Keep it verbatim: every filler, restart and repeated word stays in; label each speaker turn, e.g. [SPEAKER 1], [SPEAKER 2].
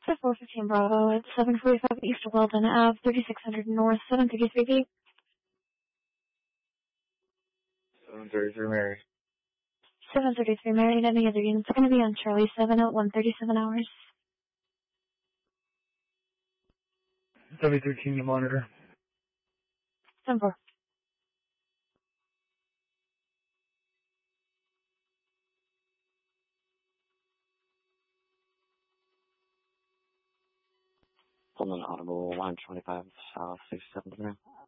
[SPEAKER 1] four fifteen Bravo at seven forty-five East Weldon Ave, thirty-six hundred North, seven thirty-three B.
[SPEAKER 2] seven thirty-three Mary.
[SPEAKER 1] seven thirty-three Mary, and any other units are going to be on Charlie seven at one thirty-seven hours.
[SPEAKER 2] W thirteen to monitor.
[SPEAKER 1] seven four.
[SPEAKER 3] Pullman Audible, line twenty-five, South sixty-seven.